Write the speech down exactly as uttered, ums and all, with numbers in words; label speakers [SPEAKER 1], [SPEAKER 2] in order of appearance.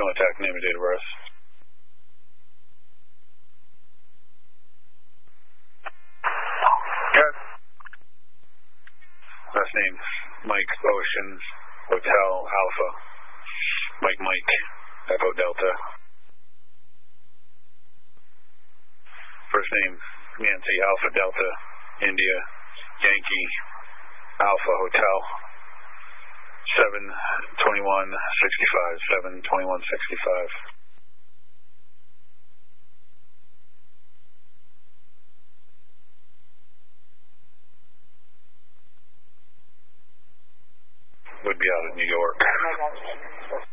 [SPEAKER 1] contact, name and date of birth.
[SPEAKER 2] Good.
[SPEAKER 1] Last name, Mike Ocean, Hotel Alpha. Mike Mike, Echo Delta. First name, Nancy Alpha Delta, India, Yankee, Alpha Hotel. seven twenty-one sixty-five, seven twenty-one sixty-five. Would be out of New York.